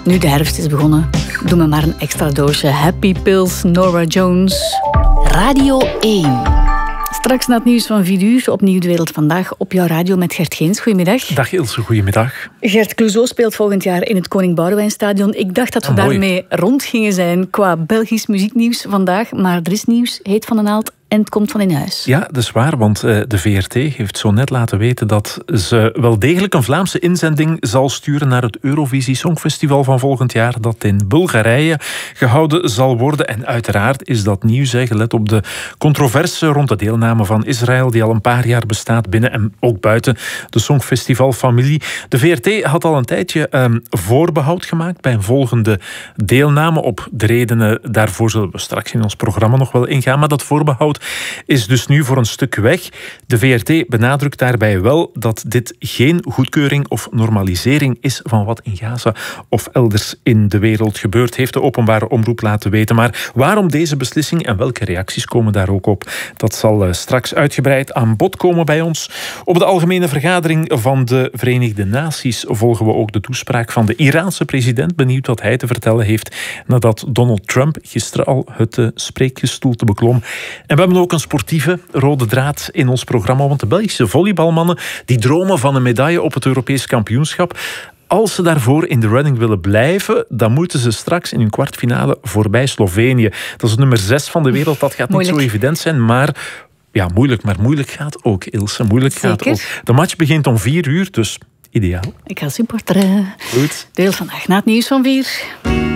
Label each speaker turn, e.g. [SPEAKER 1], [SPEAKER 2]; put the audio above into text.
[SPEAKER 1] Nu de herfst is begonnen, doe me maar een extra doosje Happy Pills, Norah Jones. Radio 1. Straks na het nieuws van 4 uur, opnieuw De Wereld Vandaag op jouw radio met Gert Geens. Goedemiddag.
[SPEAKER 2] Dag Ilse, goedemiddag.
[SPEAKER 1] Gert, Clouseau speelt volgend jaar in het Koning Boudewijnstadion. Ik dacht dat we daarmee rond gingen zijn qua Belgisch muzieknieuws vandaag. Maar er is nieuws, heet Van den Aalt. En het komt van in huis.
[SPEAKER 2] Ja, dat is waar, want de VRT heeft zo net laten weten dat ze wel degelijk een Vlaamse inzending zal sturen naar het Eurovisie Songfestival van volgend jaar, dat in Bulgarije gehouden zal worden. En uiteraard is dat nieuws, gelet op de controverse rond de deelname van Israël, die al een paar jaar bestaat binnen en ook buiten de Songfestivalfamilie. De VRT had al een tijdje voorbehoud gemaakt bij een volgende deelname. Op de redenen daarvoor zullen we straks in ons programma nog wel ingaan, maar dat voorbehoud is dus nu voor een stuk weg. De VRT benadrukt daarbij wel dat dit geen goedkeuring of normalisering is van wat in Gaza of elders in de wereld gebeurt, heeft de openbare omroep laten weten. Maar waarom deze beslissing en welke reacties komen daar ook op, dat zal straks uitgebreid aan bod komen bij ons. Op de algemene vergadering van de Verenigde Naties volgen we ook de toespraak van de Iraanse president. Benieuwd wat hij te vertellen heeft nadat Donald Trump gisteren al het spreekgestoelte beklom. En we hebben ook een sportieve rode draad in ons programma, want de Belgische volleybalmannen die dromen van een medaille op het Europees kampioenschap. Als ze daarvoor in de running willen blijven, dan moeten ze straks in hun kwartfinale voorbij Slovenië. Dat is het nummer 6 van de wereld. Dat gaat niet zo evident zijn, maar ja, moeilijk gaat ook, Ilse. Moeilijk gaat ook. De match begint om 4 uur, dus ideaal.
[SPEAKER 1] Ik ga supporteren.
[SPEAKER 2] Goed.
[SPEAKER 1] Deel vandaag na het nieuws van 4.